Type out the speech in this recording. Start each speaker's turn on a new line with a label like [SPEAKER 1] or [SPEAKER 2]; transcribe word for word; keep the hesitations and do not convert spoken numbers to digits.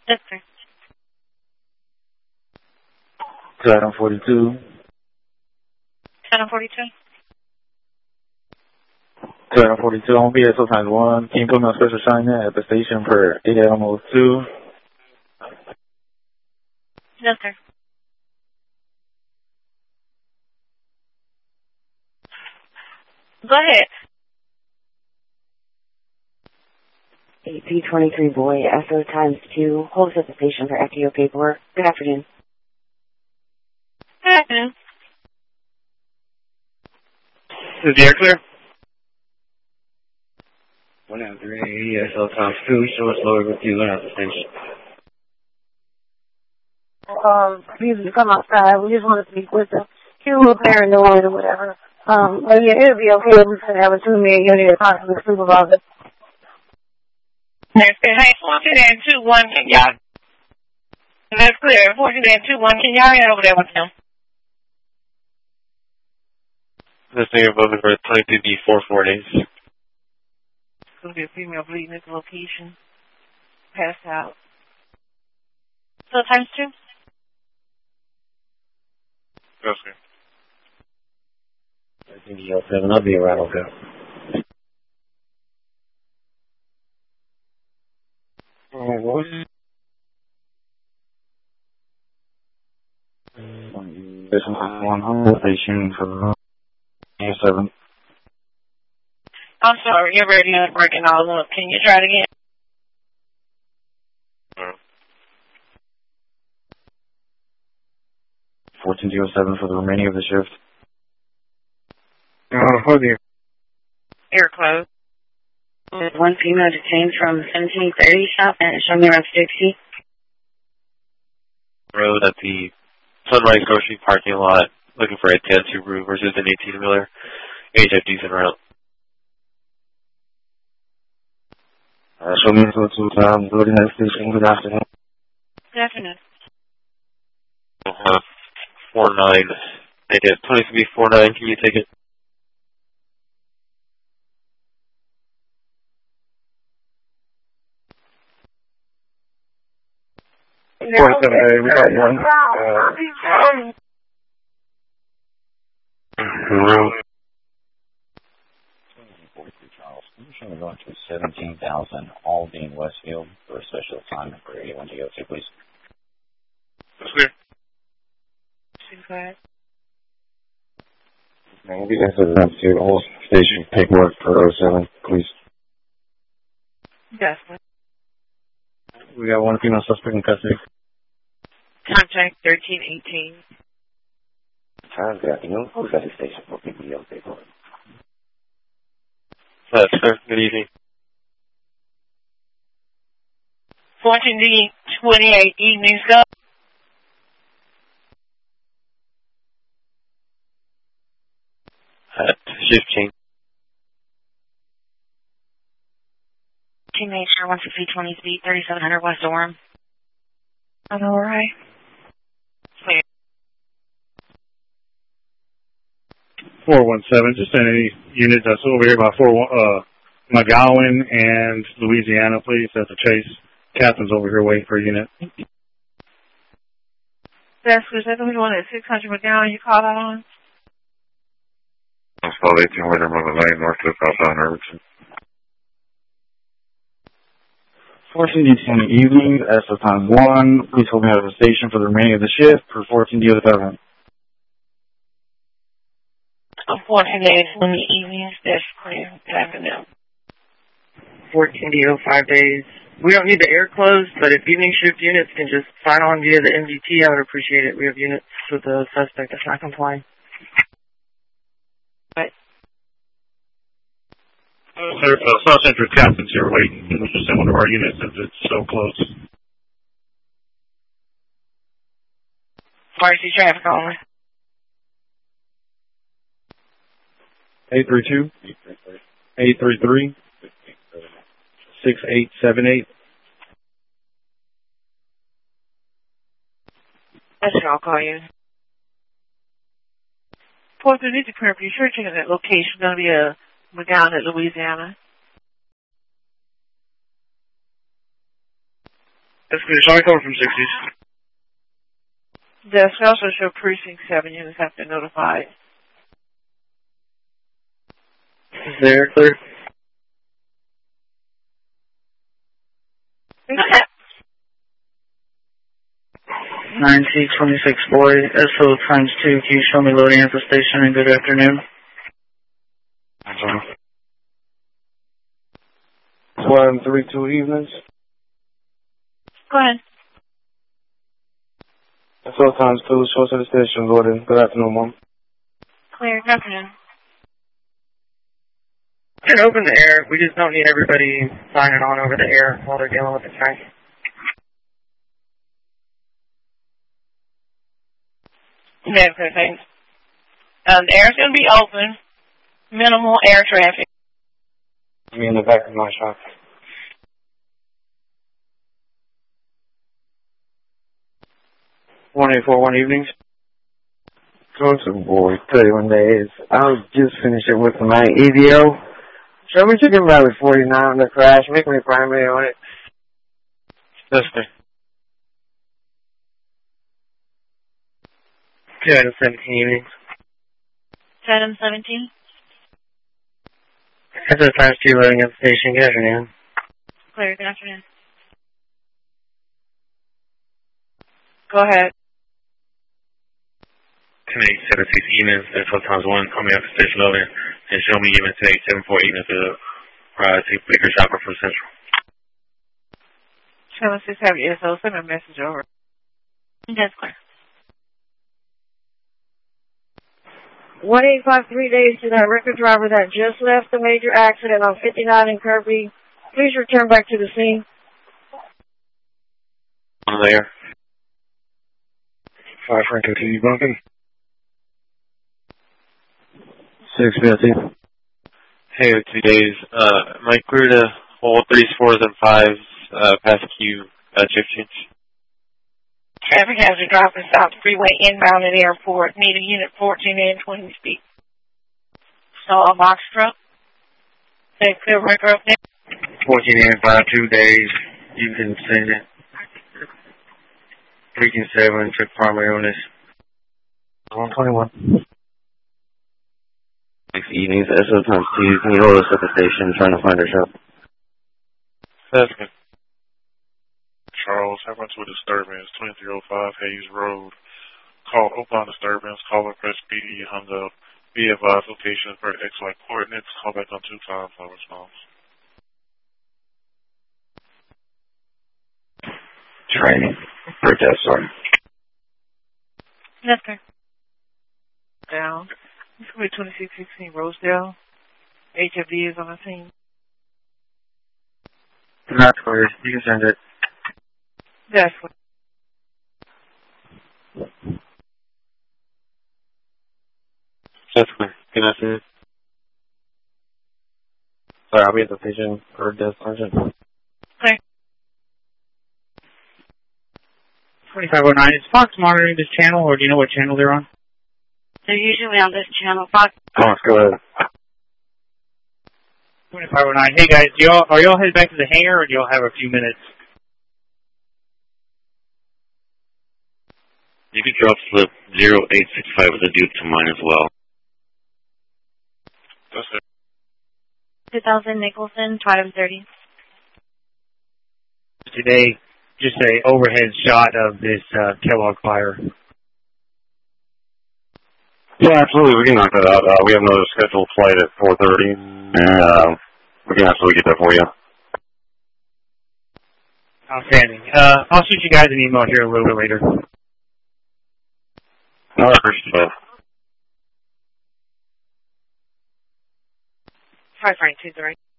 [SPEAKER 1] Yes, sir.
[SPEAKER 2] Item forty-two.
[SPEAKER 1] Item forty-two.
[SPEAKER 2] Item forty-two on V S O times one. Can you put me on special assignment at the station for eight A M O two?
[SPEAKER 1] Yes, sir. Go ahead.
[SPEAKER 3] A P twenty-three boy, S O times two, holds at the station for F D O paperwork. Good afternoon.
[SPEAKER 1] Good afternoon.
[SPEAKER 2] Is the air clear?
[SPEAKER 4] one out three, S O times two, show us lower with you, at the station.
[SPEAKER 3] Um, please come outside. We just want to speak with the Q repair and noise or whatever. Um, but yeah, it'll be okay if we could have a two-man unit to talk to the supervisor.
[SPEAKER 1] That's good. Hey, fourteen and two one, can y'all? That's clear. fourteen and two one, can y'all head over there with him?
[SPEAKER 2] This thing above it for twenty-two D four four days.
[SPEAKER 1] It's going to be a female bleeding at the location. Passed out. So times two?
[SPEAKER 2] Okay.
[SPEAKER 4] thirteen D oh seven, I'll be around, okay.
[SPEAKER 2] Oh, what? This is one hundred station for seven.
[SPEAKER 1] I'm sorry, your radio is breaking all up. Can you try it again?
[SPEAKER 2] fourteen D oh seven for the remaining of the shift.
[SPEAKER 4] Uh, hold you.
[SPEAKER 1] Air closed.
[SPEAKER 3] One female detained from seventeen thirty shop and show me around sixty.
[SPEAKER 2] Road at the Sunrise Grocery parking lot, looking for a ten Subaru versus an eighteen wheeler. Age of decent route. Uh, show me to two times, loading that station. Good afternoon.
[SPEAKER 1] Good afternoon.
[SPEAKER 2] Uh, four nine. They did twenty-three four nine. Can you take it? Four seven A, we got one. Uh,
[SPEAKER 4] We're going to seventeen thousand, Aldine Westfield, for a special assignment for eighty-one D O two, please.
[SPEAKER 2] That's clear.
[SPEAKER 1] Go ahead.
[SPEAKER 2] We'll be answering them to all station paperwork for oh seven, please.
[SPEAKER 1] Yes.
[SPEAKER 2] We got one female suspect in custody.
[SPEAKER 1] Contact thirteen eighteen.
[SPEAKER 4] Time, good afternoon. Who's at the station for P B O paperwork?
[SPEAKER 2] Yes, sir. Good evening.
[SPEAKER 1] fourteen D twenty-eight evenings go.
[SPEAKER 2] At shift change.
[SPEAKER 3] Teenager, one sixty twenty speed, thirty-seven hundred West Orem.
[SPEAKER 1] I know, right? Clear.
[SPEAKER 5] four one seven, just send any unit that's over here by four, uh, McGowan and Louisiana, please. That's a chase. Captain's over here waiting for a unit.
[SPEAKER 1] That's good. That's the one at six hundred McGowan you call that on?
[SPEAKER 2] That's called eighteen Winter Mother Lane, North of Southbound Irvington. fourteen D twenty evenings, S O times one. Please hold me out of the station for the remaining of the shift for fourteen D oh seven.
[SPEAKER 1] fourteen days in the evenings, that's clear. Good afternoon.
[SPEAKER 6] fourteen D oh five days. We don't need the air closed, but if evening shift units can just sign on via the M D T, I would appreciate it. We have units with the suspect that's not complying.
[SPEAKER 1] Right.
[SPEAKER 5] Sir, uh, South Central Captain's here waiting. We just sent one of our units since it's so close.
[SPEAKER 1] Varsity traffic only.
[SPEAKER 5] eight three two, eight three three, six eight seven eight.
[SPEAKER 1] That's what I'll call you. Fourth, we need to clear up your church in that location. Going to be a McGowan at Louisiana.
[SPEAKER 5] That's good. Shall I cover from sixties?
[SPEAKER 1] There's also show precinct seven units have been notified.
[SPEAKER 6] Is there clear? nine T twenty-six boy, S O times two, can you show me loading at the station and good afternoon?
[SPEAKER 2] One, three, two evenings.
[SPEAKER 1] Go ahead.
[SPEAKER 2] S O times two, show to the station, loading. Good afternoon, Mom.
[SPEAKER 1] Clear. Good afternoon.
[SPEAKER 6] Can open the air, we just don't need everybody signing on over the air while they're dealing with the tank.
[SPEAKER 1] Yeah, okay, thanks. Um, the air's going to be open. Minimal air traffic.
[SPEAKER 2] Me in the back of my shop. One eight four one evenings.
[SPEAKER 7] Joseph boy, thirty-one days. I was just finishing with my E D O. Show me Chicken Valley forty-nine on the crash. Make me primary on it.
[SPEAKER 2] Yes, sir.
[SPEAKER 6] two item seventeen evenings.
[SPEAKER 1] Item seventeen.
[SPEAKER 6] S O times two loading at the station, good afternoon.
[SPEAKER 1] Clear. Good afternoon. Go ahead.
[SPEAKER 8] ten eight seven six evenings, S O times one, coming out the station loading, and show me even ten eight seven four evenings to uh, take Baker Shopper from Central.
[SPEAKER 1] Channel six, have your S O, send a message over. That's clear.
[SPEAKER 3] one eight five three days to that record driver that just left the major accident on fifty-nine in Kirby. Please return back to the scene.
[SPEAKER 8] I'm there.
[SPEAKER 2] Five Franklin, T V bumping.
[SPEAKER 7] Six fifty.
[SPEAKER 8] Hey, two days. Uh, am I clear to hold threes, fours, and fives, uh, past Q, uh, check change?
[SPEAKER 1] Traffic hazard drop and stop freeway inbound at airport. Need a unit fourteen and twenty speed. So a box truck. Say clear record up there.
[SPEAKER 6] fourteen and five, two days, you can send it. three and seven, check primary on this.
[SPEAKER 2] one twenty-one.
[SPEAKER 7] Six evenings, S O times two. Can you hold us at the station trying to find our shop?
[SPEAKER 8] That's good.
[SPEAKER 9] Charles, happens with disturbance, twenty-three oh five Hayes Road. Called open disturbance, caller press B E hung up. Be advised location for X Y coordinates. Call back on two times, no response.
[SPEAKER 7] Training. For test, sorry.
[SPEAKER 1] That's good. Down. It's going to be twenty-six sixteen Rosedale. H F D is on the scene.
[SPEAKER 6] Not clear, you can send it.
[SPEAKER 1] That's what.
[SPEAKER 8] That's clear. Can I see it?
[SPEAKER 7] Sorry, I'll be at the station for desk sergeant.
[SPEAKER 1] Clear.
[SPEAKER 6] twenty-five oh nine, is Fox monitoring this channel, or do you know what channel they're on?
[SPEAKER 3] They're usually on this channel. Fox.
[SPEAKER 7] Fox, go ahead.
[SPEAKER 6] twenty-five oh nine, hey guys, do y'all, are y'all headed back to the hangar, or do y'all have a few minutes?
[SPEAKER 8] You could drop slip zero eight six five with a dupe to mine as well.
[SPEAKER 9] That's it.
[SPEAKER 3] two thousand Nicholson, item thirty.
[SPEAKER 6] Today, just a overhead shot of this uh, Kellogg fire.
[SPEAKER 2] Yeah, absolutely. We can knock that out. Uh, we have another scheduled flight at four thirty, and uh, we can absolutely get that for you.
[SPEAKER 6] Outstanding. Uh, I'll shoot you guys an email here a little bit later.
[SPEAKER 2] All right, appreciate that.
[SPEAKER 1] Hi, Frank, two three.